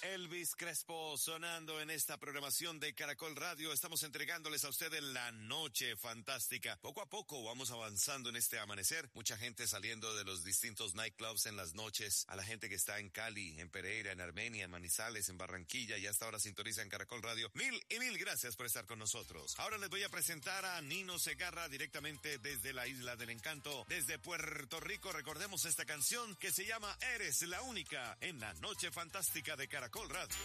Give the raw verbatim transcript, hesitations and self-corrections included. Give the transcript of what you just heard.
Elvis Crespo sonando en esta programación de Caracol Radio. Estamos entregándoles a ustedes la noche fantástica. Poco a poco vamos avanzando en este amanecer. Mucha gente saliendo de los distintos nightclubs en las noches. A la gente que está en Cali, en Pereira, en Armenia, en Manizales, en Barranquilla y hasta ahora sintonizan Caracol Radio. Mil y mil gracias por estar con nosotros. Ahora les voy a presentar a Nino Segarra directamente desde la Isla del Encanto, desde Puerto Rico. Recordemos esta canción que se llama Eres la Única en la noche fantástica de Caracol Radio.